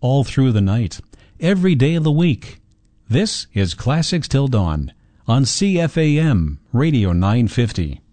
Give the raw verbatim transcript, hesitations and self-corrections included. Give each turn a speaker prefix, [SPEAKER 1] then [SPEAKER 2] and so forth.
[SPEAKER 1] all through the night, every day of the week. This is Classics Till Dawn on C F A M Radio nine fifty.